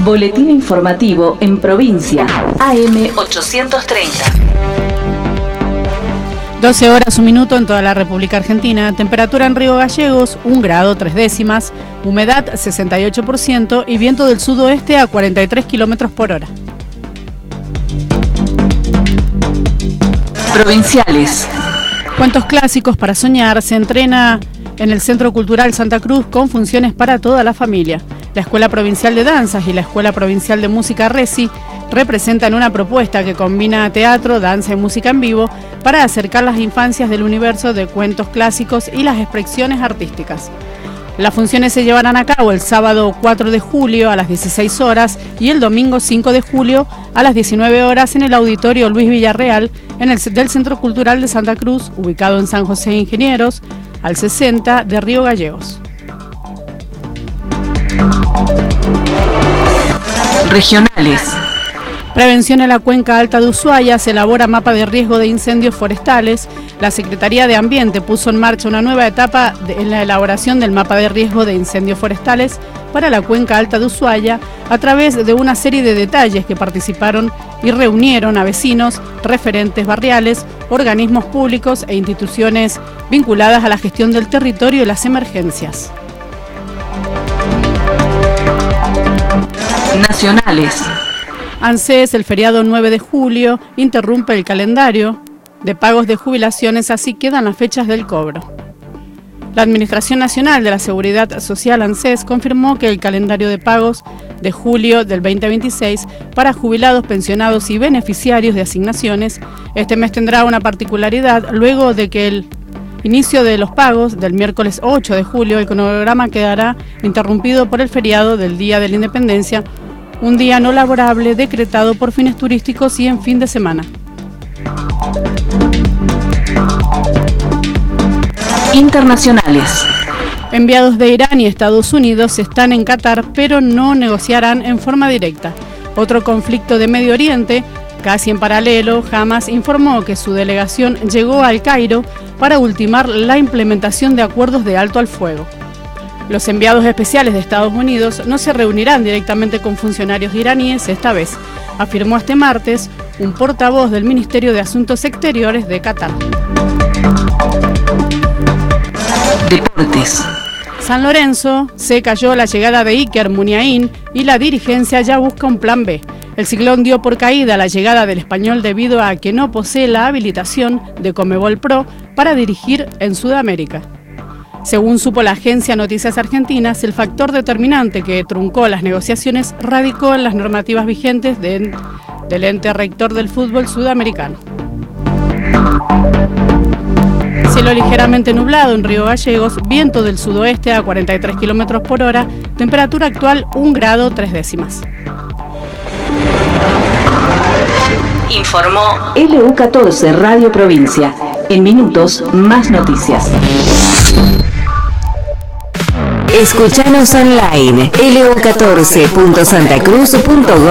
Boletín informativo en provincia. AM 830. 12 horas, 1 minuto en toda la República Argentina. Temperatura en Río Gallegos, 1 grado 3 décimas. Humedad 68% y viento del sudoeste a 43 kilómetros por hora. Provinciales. Cuentos clásicos para soñar se entrena en el Centro Cultural Santa Cruz con funciones para toda la familia. La Escuela Provincial de Danzas y la Escuela Provincial de Música Resi representan una propuesta que combina teatro, danza y música en vivo para acercar las infancias del universo de cuentos clásicos y las expresiones artísticas. Las funciones se llevarán a cabo el sábado 4 de julio a las 16 horas y el domingo 5 de julio a las 19 horas en el Auditorio Luis Villarreal del Centro Cultural de Santa Cruz, ubicado en San José de Ingenieros, al 60 de Río Gallegos. Regionales. Prevención en la cuenca alta de Ushuaia, se elabora mapa de riesgo de incendios forestales. La Secretaría de Ambiente puso en marcha una nueva etapa en la elaboración del mapa de riesgo de incendios forestales para la cuenca alta de Ushuaia a través de una serie de detalles que participaron y reunieron a vecinos, referentes barriales, organismos públicos e instituciones vinculadas a la gestión del territorio y las emergencias. Nacionales. ANSES, el feriado 9 de julio, interrumpe el calendario de pagos de jubilaciones, así quedan las fechas del cobro. La Administración Nacional de la Seguridad Social, ANSES, confirmó que el calendario de pagos de julio del 2026 para jubilados, pensionados y beneficiarios de asignaciones, este mes tendrá una particularidad luego de que el inicio de los pagos del miércoles 8 de julio, el cronograma quedará interrumpido por el feriado del Día de la Independencia, un día no laborable decretado por fines turísticos y en fin de semana. Internacionales. Enviados de Irán y Estados Unidos están en Qatar, pero no negociarán en forma directa. Otro conflicto de Medio Oriente, casi en paralelo, Hamas informó que su delegación llegó al Cairo para ultimar la implementación de acuerdos de alto al fuego. Los enviados especiales de Estados Unidos no se reunirán directamente con funcionarios iraníes esta vez, afirmó este martes un portavoz del Ministerio de Asuntos Exteriores de Qatar. Deportes. San Lorenzo se cayó la llegada de Iker Muniain y la dirigencia ya busca un plan B. El Ciclón dio por caída la llegada del español debido a que no posee la habilitación de Conmebol Pro para dirigir en Sudamérica. Según supo la agencia Noticias Argentinas, el factor determinante que truncó las negociaciones radicó en las normativas vigentes del ente rector del fútbol sudamericano. Cielo ligeramente nublado en Río Gallegos, viento del sudoeste a 43 kilómetros por hora, temperatura actual 1 grado 3 décimas. Informó LU14 Radio Provincia. En minutos, más noticias. Escuchanos online lu14.santacruz.gov.ar